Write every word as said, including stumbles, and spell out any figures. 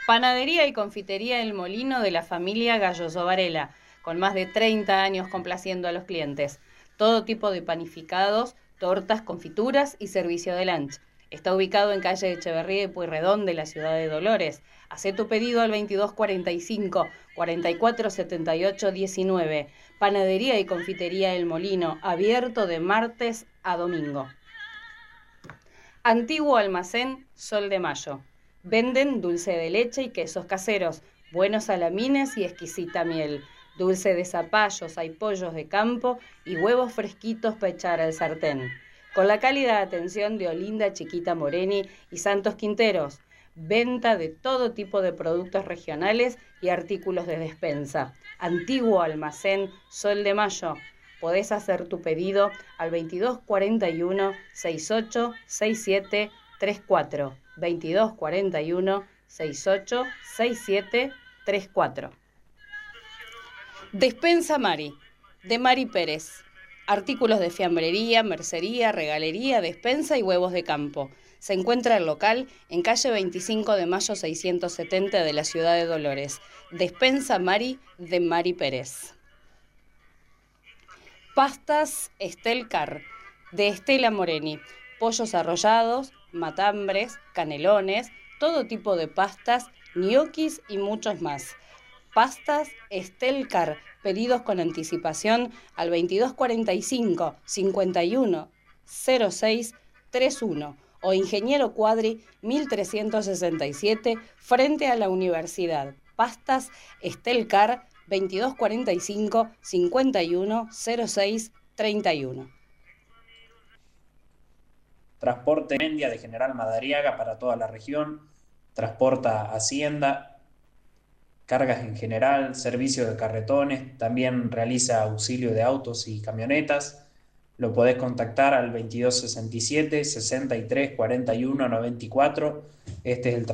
Panadería y confitería El Molino de la familia Galloso Varela, con más de treinta años complaciendo a los clientes. Todo tipo de panificados, tortas, confituras y servicio de lunch. Está ubicado en calle Echeverría y Pueyrredón de la ciudad de Dolores. Hacé tu pedido al veintidós cuarenta y cinco, cuarenta y cuatro setenta y ocho diecinueve. Panadería y confitería El Molino, abierto de martes a domingo. Antiguo almacén Sol de Mayo. Venden dulce de leche y quesos caseros, buenos salamines y exquisita miel. Dulce de zapallos, hay pollos de campo y huevos fresquitos para echar al sartén. Con la cálida atención de Olinda Chiquita Moreni y Santos Quinteros. Venta de todo tipo de productos regionales y artículos de despensa. Antiguo almacén Sol de Mayo. Podés hacer tu pedido al veintidós cuarenta y uno, sesenta y ocho, sesenta y siete, treinta y cuatro. veintidós cuarenta y uno, sesenta y ocho, sesenta y siete, treinta y cuatro. Despensa Mari, de Mari Pérez. Artículos de fiambrería, mercería, regalería, despensa y huevos de campo. Se encuentra el local en calle veinticinco de mayo seiscientos setenta de la ciudad de Dolores. Despensa Mari, de Mari Pérez. Pastas Estelcar, de Estela Moreni. Pollos arrollados, matambres, canelones, todo tipo de pastas, ñoquis y muchos más. Pastas Estelcar, pedidos con anticipación al veintidós cuarenta y cinco, cincuenta y uno, cero seis, treinta y uno o Ingeniero Cuadri mil trescientos sesenta y siete frente a la universidad. Pastas Estelcar, veintidós cuarenta y cinco, cincuenta y uno, cero seis, treinta y uno. Transporte Mendia de General Madariaga para toda la región, transporta Hacienda, cargas en general, servicio de carretones, también realiza auxilio de autos y camionetas. Lo podés contactar al veintidós sesenta y siete, sesenta y tres, cuarenta y uno, noventa y cuatro. Este es el